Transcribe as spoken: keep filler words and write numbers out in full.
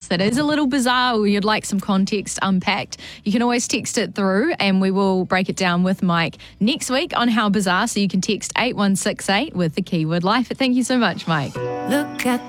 that is a little bizarre or you'd like some context unpacked, you can always text it through and we will break it down with Mike next week on How Bizarre. So you can text eight one six eight with the keyword life. Thank you so much, Mike. Look at